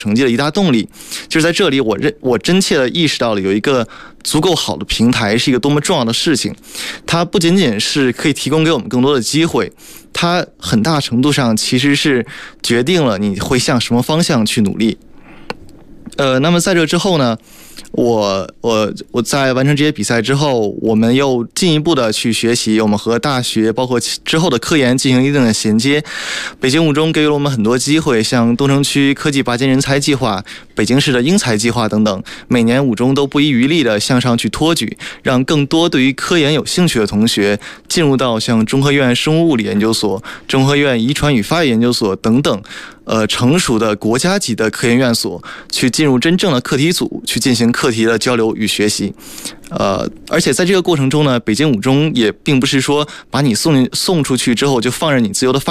成绩的一大动力。就是在这里我真切地意识到了有一个足够好的平台是一个多么重要的事情。它不仅仅是可以提供给我们更多的机会，它很大程度上其实是决定了你会向什么方向去努力。那么在这之后呢，我在完成这些比赛之后，我们又进一步的去学习，我们和大学包括之后的科研进行一定的衔接。北京五中给予了我们很多机会，像东城区科技拔尖人才计划、北京市的英才计划等等，每年五中都不遗余力的向上去托举，让更多对于科研有兴趣的同学进入到像中科院生物物理研究所、中科院遗传与发育研究所等等成熟的国家级的科研院所，去进入真正的课题组，去进行课题的交流与学习。而且在这个过程中呢，北京五中也并不是说把你送出去之后就放任你自由的发展。